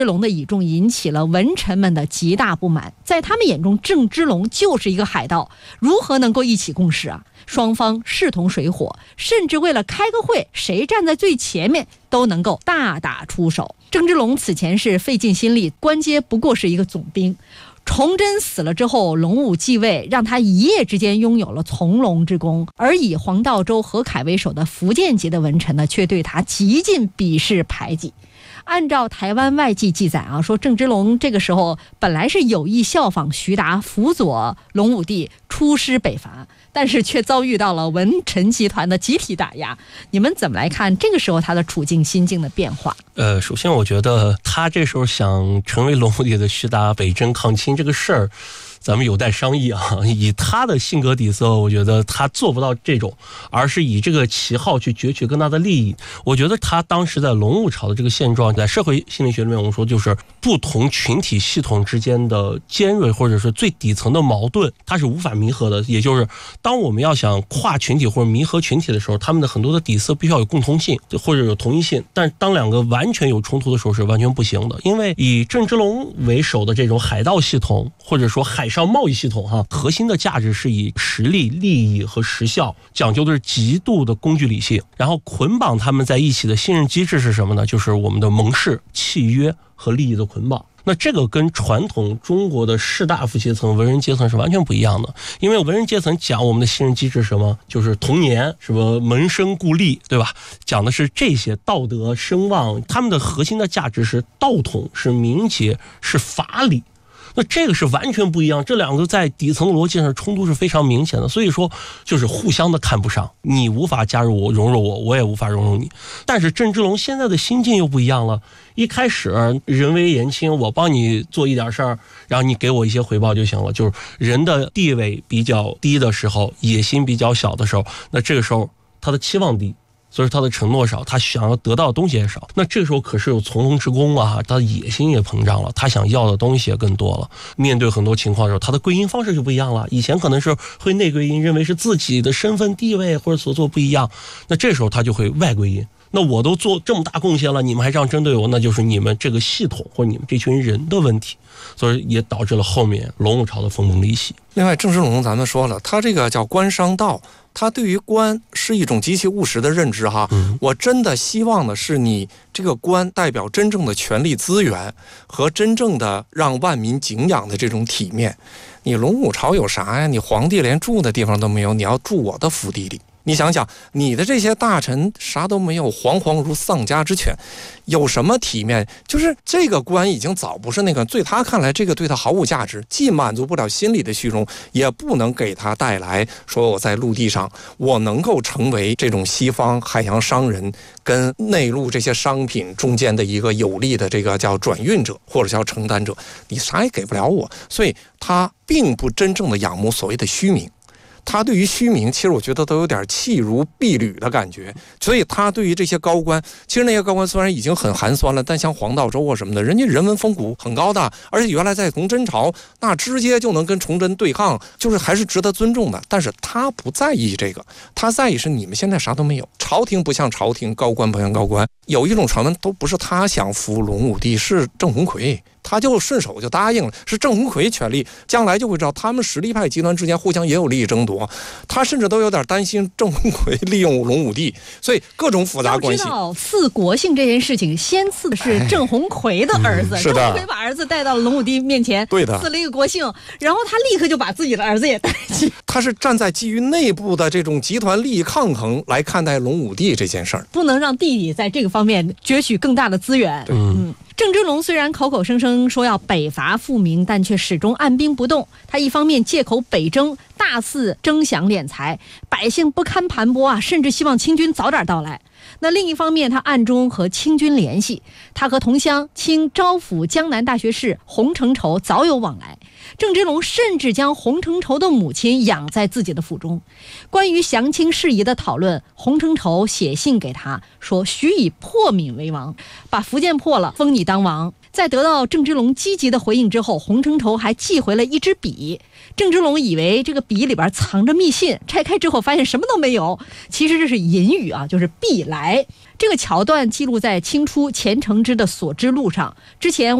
龙的倚重引起了文臣们的极大不满，在他们眼中，郑芝龙就是一个海盗，如何能够一起共事啊？双方势同水火，甚至为了开个会，谁站在最前面都能够大打出手。郑芝龙此前是费尽心力，官阶不过是一个总兵。崇祯死了之后，龙武继位，让他一夜之间拥有了从龙之功，而以黄道周、何凯为首的福建籍的文臣呢，却对他极尽鄙视排挤。按照台湾外记记载啊，说郑芝龙这个时候本来是有意效仿徐达，辅佐隆武帝出师北伐，但是却遭遇到了文臣集团的集体打压。你们怎么来看这个时候他的处境心境的变化？ 首先我觉得他这时候想成为隆武帝的徐达北征抗清这个事儿，咱们有待商议啊。以他的性格底色，我觉得他做不到这种，而是以这个旗号去攫取更大的利益。我觉得他当时在隆武朝的这个现状，在社会心理学里面我们说，就是不同群体系统之间的尖锐或者是最底层的矛盾，它是无法弥合的。也就是当我们要想跨群体或者弥合群体的时候，他们的很多的底色必须要有共同性或者有同一性，但是当两个完全有冲突的时候是完全不行的。因为以郑芝龙为首的这种海盗系统或者说海上贸易系统核心的价值是以实力、利益和时效，讲究的是极度的工具理性。然后捆绑他们在一起的信任机制是什么呢？就是我们的盟誓、契约和利益的捆绑。那这个跟传统中国的士大夫阶层、文人阶层是完全不一样的。因为文人阶层讲我们的信任机制是什么？就是童年，什么门生故吏，对吧？讲的是这些道德、声望，他们的核心的价值是道统、是名节、是法理。那这个是完全不一样，这两个在底层逻辑上冲突是非常明显的，所以说就是互相的看不上，你无法加入我、融入我，我也无法融入你。但是郑芝龙现在的心境又不一样了，一开始人微言轻，我帮你做一点事儿，然后你给我一些回报就行了。就是人的地位比较低的时候，野心比较小的时候，那这个时候他的期望低，所以他的承诺少，他想要得到的东西也少。那这个时候可是有从龙之功啊，他的野心也膨胀了，他想要的东西也更多了。面对很多情况的时候，他的归因方式就不一样了。以前可能是会内归因，认为是自己的身份地位或者所做不一样，那这时候他就会外归因。那我都做这么大贡献了，你们还这样针对我，那就是你们这个系统或者你们这群人的问题，所以也导致了后面隆武朝的分崩离析。 另外，郑芝龙咱们说了，他这个叫官商道，他对于官是一种极其务实的认知哈。我真的希望的是你这个官代表真正的权力资源和真正的让万民敬仰的这种体面。你隆武朝有啥呀？你皇帝连住的地方都没有，你要住我的府邸里。你想想，你的这些大臣啥都没有，惶惶如丧家之犬，有什么体面？就是这个官已经早不是那个，对他看来，这个对他毫无价值，既满足不了心理的虚荣，也不能给他带来说我在陆地上我能够成为这种西方海洋商人跟内陆这些商品中间的一个有力的这个叫转运者或者叫承担者，你啥也给不了我，所以他并不真正的仰慕所谓的虚名。他对于虚名，其实我觉得都有点弃如敝履的感觉，所以他对于这些高官，其实那些高官虽然已经很寒酸了，但像黄道周啊什么的，人家人文风骨很高的，而且原来在崇祯朝那直接就能跟崇祯对抗，就是还是值得尊重的。但是他不在意这个，他在意是你们现在啥都没有，朝廷不像朝廷，高官不像高官。有一种传闻都不是他想扶隆武帝，是郑鸿逵。他就顺手就答应了，是郑鸿逵权力，将来就会知道他们实力派集团之间互相也有利益争夺，他甚至都有点担心郑鸿逵利用隆武帝，所以各种复杂关系。 要知道赐国姓这件事情，先赐的是郑鸿逵的儿子，郑鸿逵把儿子带到了隆武帝面前， 对的， 赐了一个国姓，然后他立刻就把自己的儿子也带去。 他是站在基于内部的这种集团利益抗衡来看待隆武帝这件事儿， 不能让弟弟在这个方面攫取更大的资源。郑芝龙虽然口口声声说要北伐复明，但却始终按兵不动。他一方面借口北征，大肆争饷敛财，百姓不堪盘剥啊，甚至希望清军早点到来。那另一方面，他暗中和清军联系，他和同乡清招抚江南大学士洪承畴早有往来。 郑芝龙甚至将洪承畴的母亲养在自己的府中。关于降清事宜的讨论，洪承畴写信给他说：“许以破闽为王，把福建破了，封你当王。”在得到郑芝龙积极的回应之后，洪承畴还寄回了一支笔。郑芝龙以为这个笔里边藏着密信，拆开之后发现什么都没有，其实这是隐语啊，就是必来。这个桥段记录在清初钱承之的《所知录》上。之前